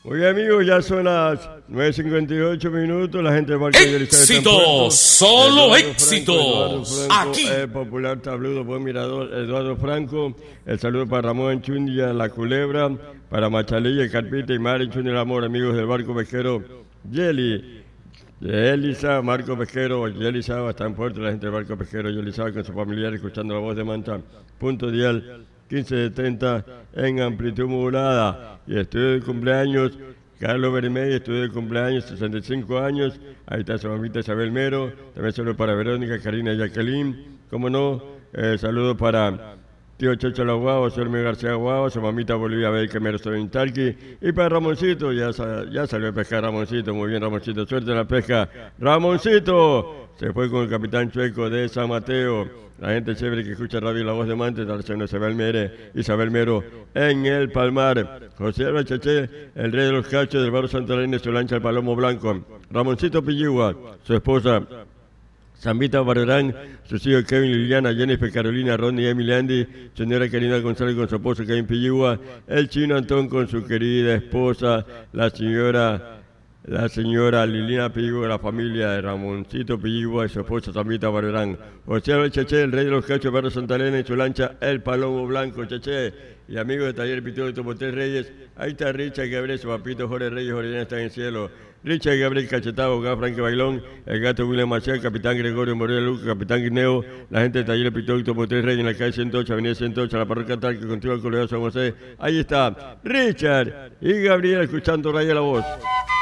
Muy bien, amigos, ya son las 9:58 minutos. La gente de Barco ¡Éxito! ¡Solo éxitos! Aquí. El popular tabludo, buen mirador, Eduardo Franco. El saludo para Ramón Chundia, La Culebra. Para Machalilla, Carpita y Mari Chundia, el amor, amigos del barco pesquero Yelisa, Marco Pesquero, Yelisa, está en Puerto, la gente del barco pesquero Yelisa con su familiar escuchando la voz de Manta. Punto dial 1570 en amplitud modulada. Y estudio de cumpleaños, Carlos Berimey, estudio de cumpleaños, 65 años. Ahí está su mamita Isabel Mero. También saludo para Verónica, Karina y Jacqueline. Como no, saludo para tío Chocho La Guavo, Sergio García Guavo, su mamita Bolivia Beca Mero Intalqui. Y para Ramoncito, ya salió a pescar Ramoncito. Muy bien, Ramoncito, suerte en la pesca. Ramoncito se fue con el capitán Chueco de San Mateo. La gente chévere que escucha radio y la voz de Mante, Isabel Mero en el Palmar. José Rachaché, el rey de los cachos del barrio Santa Elena, su lancha el Palomo Blanco. Ramoncito Pilligua, su esposa Zambita Barberán, sus hijos Kevin, Liliana, Jennifer, Carolina, Ronnie, Emily, Andy, señora Karina González con su esposo Kevin Pilligua, el chino Antón con su querida esposa, la señora Liliana Pilligua, la familia de Ramoncito Pilligua y su esposa Zambita Barberán. José Cheche, el rey de los cachos, barrio Santa Elena, y su lancha El Palomo Blanco, Cheche. Y amigos de Taller Pitón de Tomotel Reyes, ahí está Richard Gabriel, su papito Jorge Reyes, Jorge está en el cielo. Richard Gabriel Cachetado, Frankie Bailón, el gato William Marcial, capitán Gregorio Moreno Luca, capitán Guineo, la gente de Taller Pitón de Tomotel Reyes en la calle 108, avenida 108, la parroquia tal que contigo el colegio San José. Ahí está Richard y Gabriel escuchando Radio La Voz.